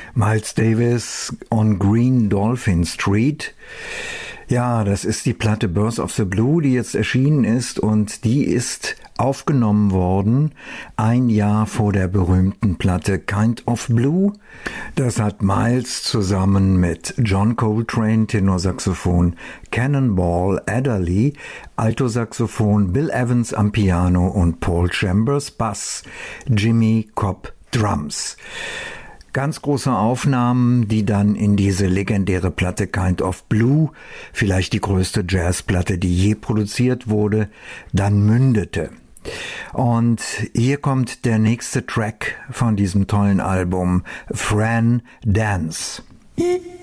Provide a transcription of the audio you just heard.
Miles Davis on Green Dolphin Street. Ja, das ist die Platte Birth of the Blue, die jetzt erschienen ist, und die ist aufgenommen worden ein Jahr vor der berühmten Platte Kind of Blue. Das hat Miles zusammen mit John Coltrane, Tenorsaxophon, Cannonball Adderley, Altosaxophon, Bill Evans am Piano und Paul Chambers Bass, Jimmy Cobb Drums. Ganz große Aufnahmen, die dann in diese legendäre Platte Kind of Blue, vielleicht die größte Jazzplatte, die je produziert wurde, dann mündete. Und hier kommt der nächste Track von diesem tollen Album, Fran Dance.